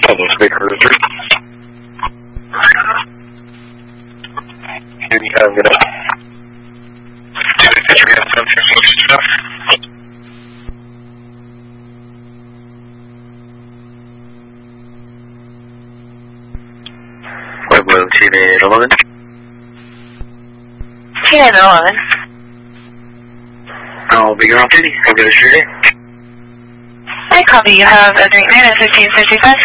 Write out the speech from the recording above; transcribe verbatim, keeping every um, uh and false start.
Hello, speaker Richard. Can you have it up? Did you have something stuff? Pueblo T eight eleven. T eight eleven. I'll be your off duty. Have a good day. I copy. You have a great night at fifteen fifty-five.